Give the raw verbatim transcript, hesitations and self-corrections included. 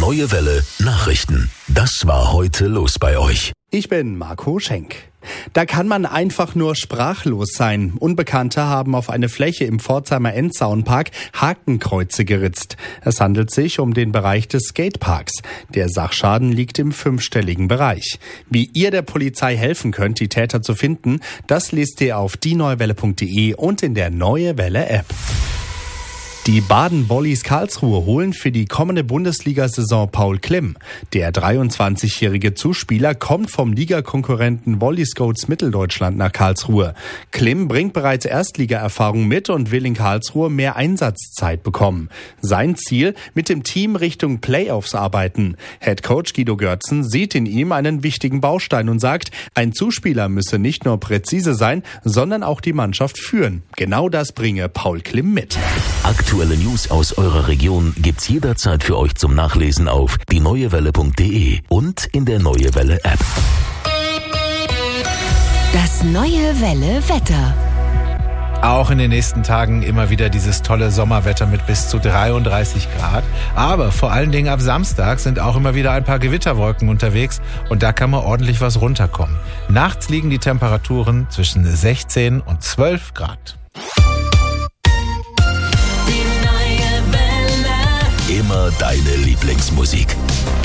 Neue Welle Nachrichten. Das war heute los bei euch. Ich bin Marco Schenk. Da kann man einfach nur sprachlos sein. Unbekannte haben auf eine Fläche im Pforzheimer Endzaunpark Hakenkreuze geritzt. Es handelt sich um den Bereich des Skateparks. Der Sachschaden liegt im fünfstelligen Bereich. Wie ihr der Polizei helfen könnt, die Täter zu finden, das lest ihr auf die neue welle punkt de und in der Neue Welle App. Die Baden-Volleys Karlsruhe holen für die kommende Bundesliga-Saison Paul Klimm. Der dreiundzwanzigjährige Zuspieler kommt vom Ligakonkurrenten Volley Scouts Mitteldeutschland nach Karlsruhe. Klimm bringt bereits Erstligaerfahrung mit und will in Karlsruhe mehr Einsatzzeit bekommen. Sein Ziel, mit dem Team Richtung Playoffs arbeiten. Headcoach Guido Görtzen sieht in ihm einen wichtigen Baustein und sagt, ein Zuspieler müsse nicht nur präzise sein, sondern auch die Mannschaft führen. Genau das bringe Paul Klimm mit. Aktuelle News aus eurer Region gibt's jederzeit für euch zum Nachlesen auf die neue welle punkt de und in der Neue Welle App. Das Neue Welle Wetter. Auch in den nächsten Tagen immer wieder dieses tolle Sommerwetter mit bis zu dreiunddreißig Grad. Aber vor allen Dingen ab Samstag sind auch immer wieder ein paar Gewitterwolken unterwegs und da kann mal ordentlich was runterkommen. Nachts liegen die Temperaturen zwischen sechzehn und zwölf Grad. Immer deine Lieblingsmusik.